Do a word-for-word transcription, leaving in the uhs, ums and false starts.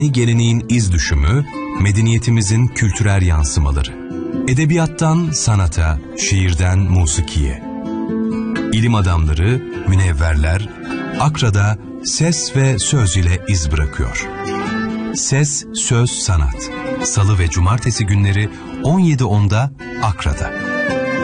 Geleneğin iz düşümü, medeniyetimizin kültürel yansımaları. Edebiyattan sanata, şiirden musikiye. İlim adamları, münevverler, Akra'da ses ve söz ile iz bırakıyor. Ses, söz, sanat. Salı ve cumartesi günleri on yedi onda Akra'da.